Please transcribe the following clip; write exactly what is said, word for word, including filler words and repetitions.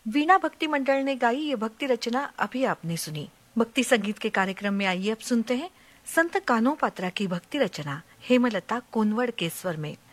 वीणा भक्ति मंडल ने गाई ये भक्ति रचना अभी आपने सुनी। भक्ति संगीत के कार्यक्रम में आइए अब सुनते हैं संत कान्हो पात्रा की भक्ति रचना हेमलता कोनवड़ के स्वर में।